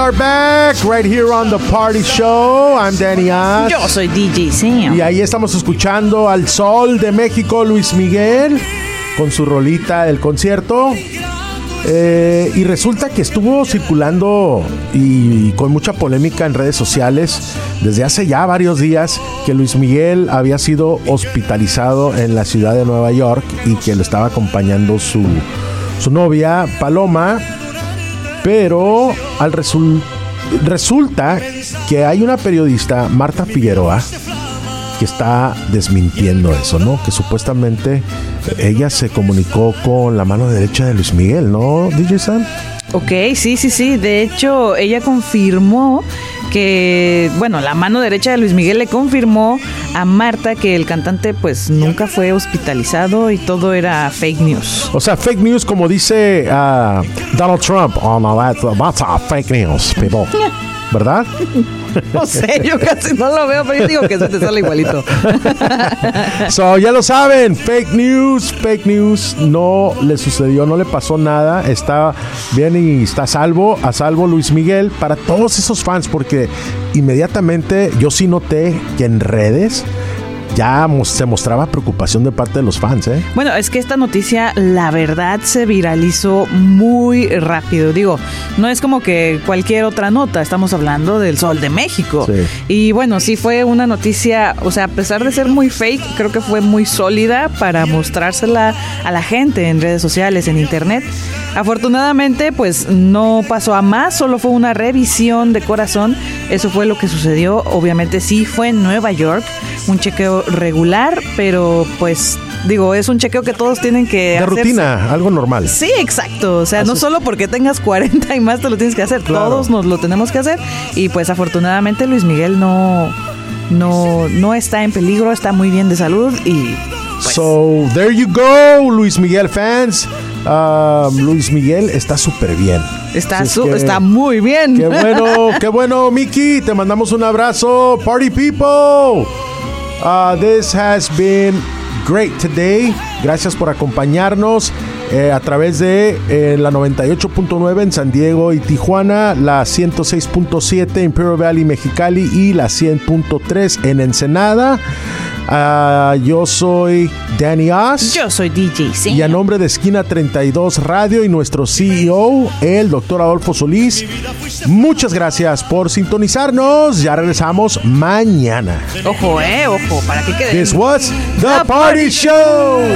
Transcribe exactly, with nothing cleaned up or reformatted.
are back right here on the Party Show. I'm Danny Oz. Yo soy D J Sam. Y ahí estamos escuchando al Sol de México, Luis Miguel, con su rolita del concierto. Eh, y resulta que estuvo circulando y, y con mucha polémica en redes sociales desde hace ya varios días que Luis Miguel había sido hospitalizado en la ciudad de Nueva York y que lo estaba acompañando su, su novia Paloma, pero al resul- resulta que hay una periodista, Marta Figueroa, que está desmintiendo eso, ¿no? Que supuestamente ella se comunicó con la mano derecha de Luis Miguel, ¿no, D J Sam? Ok, sí, sí, sí. De hecho, ella confirmó que, bueno, la mano derecha de Luis Miguel le confirmó a Marta que el cantante pues nunca fue hospitalizado y todo era fake news. O sea, fake news como dice uh, Donald Trump. Oh, no, that's, that's a fake news, people. ¿Verdad? No sé, yo casi no lo veo, pero yo digo que se te sale igualito. So, ya lo saben, fake news, fake news, no le sucedió, no le pasó nada, está bien y está a salvo, a salvo Luis Miguel, para todos esos fans, porque inmediatamente yo sí noté que en redes ya se mostraba preocupación de parte de los fans, ¿eh? Bueno, es que esta noticia, la verdad, se viralizó muy rápido. Digo, no es como que cualquier otra nota. Estamos hablando del Sol de México. Sí. Y bueno, sí fue una noticia, o sea, a pesar de ser muy fake, creo que fue muy sólida para mostrársela a la gente en redes sociales, en internet. Afortunadamente, pues no pasó a más, solo fue una revisión de corazón. Eso fue lo que sucedió. Obviamente sí fue en Nueva York, un chequeo regular, pero pues digo, es un chequeo que todos tienen que de hacerse. Rutina, algo normal. Sí, exacto. O sea, Así no es. solo porque tengas cuarenta y más te lo tienes que hacer, Claro. Todos nos lo tenemos que hacer. Y pues afortunadamente Luis Miguel no, no, no está en peligro, está muy bien de salud y pues, So, there you go, Luis Miguel fans. Uh, Luis Miguel está súper bien. está, Así es su- que- está muy bien. Qué bueno, qué bueno, Miki. Te mandamos un abrazo. Party people. Uh, this has been great today. Gracias por acompañarnos eh, a través de eh, la noventa y ocho punto nueve en San Diego y Tijuana, la ciento seis punto siete en Imperial Valley, Mexicali y la cien punto tres en Ensenada. Uh, yo soy Danny Oz. Yo soy D J Sam. Y a nombre de Esquina treinta y dos Radio y nuestro C E O, el doctor Adolfo Solís, muchas gracias por sintonizarnos. Ya regresamos mañana. Ojo, eh, ojo, para que quede. This was The Party Show.